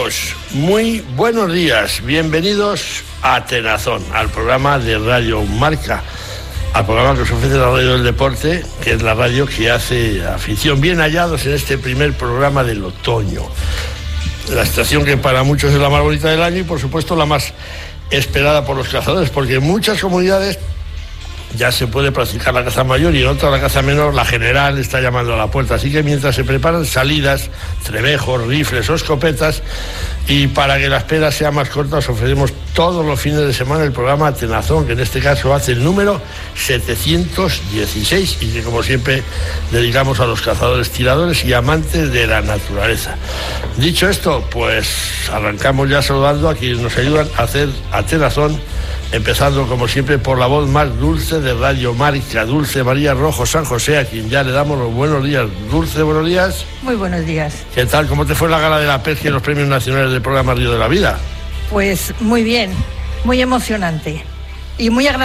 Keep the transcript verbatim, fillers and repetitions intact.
amigos, muy buenos días, bienvenidos a Tenazón, al programa de Radio Marca, al programa que os ofrece la radio del deporte, que es la radio que hace afición. Bien hallados en este primer programa del otoño, la estación que para muchos es la más bonita del año y por supuesto la más esperada por los cazadores, porque en muchas comunidades ya se puede practicar la caza mayor y en otras la caza menor, la general, está llamando a la puerta. Así que mientras se preparan salidas, trebejos, rifles o escopetas, y para que la espera sea más corta, os ofrecemos todos los fines de semana el programa Tenazón, que en este caso hace el número setecientos dieciséis y que, como siempre, dedicamos a los cazadores, tiradores y amantes de la naturaleza. Dicho esto, pues arrancamos ya saludando a quienes nos ayudan a hacer a Tenazón, empezando como siempre por la voz más dulce de Radio Marca, Dulce María Rojo San José, a quien ya le damos los buenos días. Dulce, buenos días. Muy buenos días. ¿Qué tal? ¿Cómo te fue la gala de la pesca y los premios nacionales del programa Río de la Vida? Pues muy bien, muy emocionante y muy agradable.